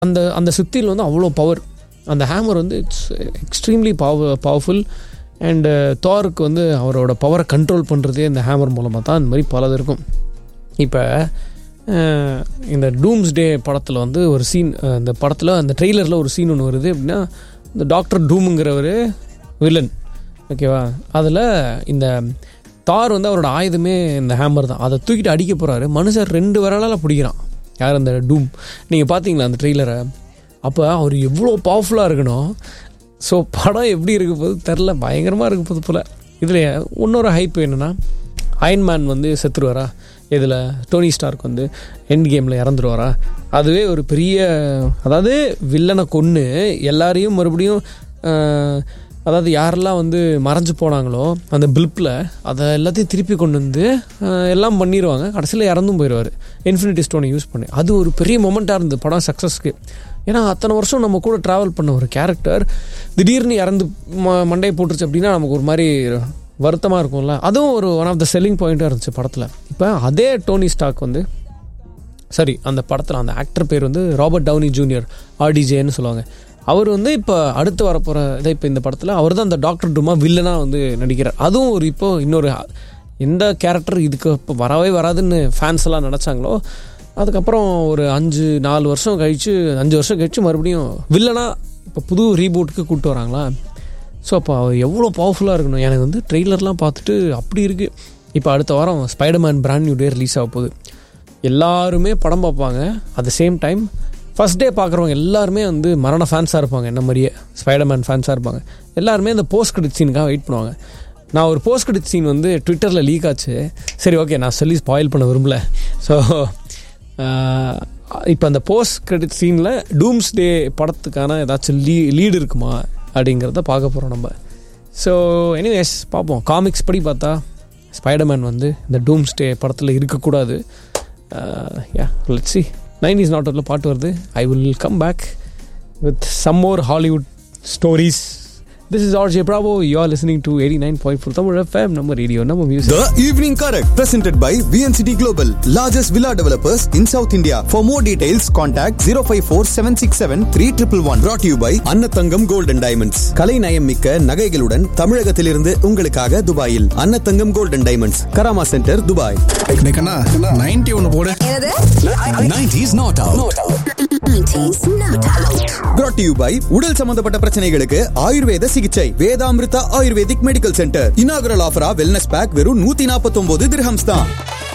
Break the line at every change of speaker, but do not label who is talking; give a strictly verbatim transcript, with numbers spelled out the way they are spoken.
அந்த அந்த சுத்தியில் வந்து அவ்வளோ பவர். அந்த ஹேமர் வந்து it's extremely power powerful and தாருக்கு வந்து அவரோட பவரை கண்ட்ரோல் பண்ணுறதே இந்த ஹேமர் மூலமாக தான். அந்த மாதிரி பலது இருக்கும். இப்போ இந்த டூம்ஸ் டே படத்தில் வந்து ஒரு சீன், இந்த படத்தில் அந்த ட்ரெய்லரில் ஒரு சீன் ஒன்று வருது. அப்படின்னா இந்த டாக்டர் டூமுங்கிறவர் வில்லன், ஓகேவா? அதில் இந்த தார் வந்து அவரோட ஆயுதமே இந்த ஹேமர் தான். அதை தூக்கிட்டு அடிக்க போகிறாரு. மனுஷன் ரெண்டு விரலால் பிடிக்கிறான். யார்? அந்த டூம். நீங்கள் பார்த்தீங்களா அந்த ட்ரெய்லரை? அப்போ அவர் எவ்வளோ பவர்ஃபுல்லாக இருக்கணும். ஸோ படம் எப்படி இருக்க போது தெரில, பயங்கரமாக இருக்க போது போல். இதில் இன்னொரு ஹைப் என்னென்னா, அயன்மேன் வந்து செத்துருவாரா இதில், டோனி ஸ்டார்க் வந்து எண்ட் கேமில் இறந்துருவாரா? அதுவே ஒரு பெரிய, அதாவது வில்லனை கொன்று எல்லாரையும் மறுபடியும், அதாவது யாரெல்லாம் வந்து மறைஞ்சு போனாங்களோ அந்த பிளிப்பில் அதை எல்லாத்தையும் திருப்பி கொண்டு வந்து எல்லாம் பண்ணிடுவாங்க. கடைசியில் இறந்தும் போயிடுவார் இன்ஃபினிட்டி ஸ்டோனை யூஸ் பண்ணி. அது ஒரு பெரிய மொமெண்ட்டாக இருந்தது படம் சக்ஸஸ்க்கு. ஏன்னா அத்தனை வருஷம் நம்ம கூட ட்ராவல் பண்ண ஒரு கேரக்டர் திடீர்னு இறந்து ம மண்டையை போட்டுருச்சு அப்படின்னா நமக்கு ஒரு மாதிரி வருத்தமாக இருக்கும்ல. அதுவும் ஒரு ஒன் ஆஃப் த செல்லிங் பாயிண்ட்டாக இருந்துச்சு படத்தில். இப்போ அதே டோனி ஸ்டார்க் வந்து, சரி அந்த படத்தில் அந்த ஆக்டர் பேர் வந்து ராபர்ட் டவுனி ஜூனியர், ஆர்டிஜேன்னு சொல்லுவாங்க. அவர் வந்து இப்போ அடுத்து வரப்போகிற இதை இப்போ இந்த படத்தில் அவர் தான் அந்த டாக்டர் டூமா வில்லனாக வந்து நடிக்கிறார். அதுவும் ஒரு இப்போ இன்னொரு எந்த கேரக்டர் இதுக்கு இப்போ வரவே வராதுன்னு ஃபேன்ஸ் எல்லாம் நினச்சாங்களோ, அதுக்கப்புறம் ஒரு அஞ்சு நாலு வருஷம் கழித்து அஞ்சு வருஷம் கழித்து மறுபடியும் வில்லனாக இப்போ புது ரீபூட்டுக்கு கூப்பிட்டு வராங்களா. ஸோ அப்போ அவர் எவ்வளோ பவர்ஃபுல்லாக இருக்கணும். எனக்கு வந்து ட்ரெய்லர்லாம் பார்த்துட்டு அப்படி இருக்குது. இப்போ அடுத்த வாரம் Spiderman brand new day release ஆக போகுது. எல்லாருமே படம் பார்ப்பாங்க. At the same time first day பார்க்குறவங்க எல்லாருமே வந்து மரண ஃபேன்ஸாக இருப்பாங்க, என்ன மாதிரியே ஸ்பைடர்மேன் ஃபேன்ஸாக இருப்பாங்க. எல்லாருமே இந்த போஸ்ட் கிரெடிட் சீனுக்காக வெயிட் பண்ணுவாங்க. நான் ஒரு போஸ்ட் கிரெடிட் சீன் வந்து ட்விட்டரில் லீக் ஆச்சு. சரி, ஓகே, நான் சொல்லி ஸ்பாயில் பண்ண விரும்பல. ஸோ இப்போ அந்த போஸ்ட் கிரெடிட் சீனில் டூம்ஸ் டே படத்துக்கான ஏதாச்சும் லீ லீடு இருக்குமா அப்படிங்கிறத பார்க்க போகிறோம் நம்ம. ஸோ எனிவேஸ் பார்ப்போம். காமிக்ஸ் படி பார்த்தா ஸ்பைடர்மேன் வந்து இந்த டூம்ஸ் டே படத்தில் இருக்கக்கூடாது. Yeah let's see. நைன்டீஸ் நாட்டில் பாட்டு வருது. I will come back with some more Hollywood stories. This is R J Bravo. You are listening to eighty-nine point four Tamil F M. Number radio, number music.
The Evening Correct, presented by V N C T Global, largest villa developers in South India. For more details, contact zero five four seven six seven three one one. Brought to you by Annathangam Gold and Diamonds. கலை நயம் மிக்க நகைகளுடன் தமிழகத்திலிருந்து உங்களுக்காக துபாயில் Annathangam Gold and Diamonds, Karama centre, Dubai.
Kanna ninety ஒன்னு போடு.
Nineties not out.
Nineties not out.
Brought to you by உடல் சம்பந்தப்பட்ட பிரச்சனைகளுக்கு ஆயுர்வேத சிகிச்சை Vedamrutha ayurvedic medical centre. Inaugural ஆஃபரா wellness back வெறும் நூத்தி நாற்பத்தி ஒன்பது திர்ஹம்ஸ் தான்.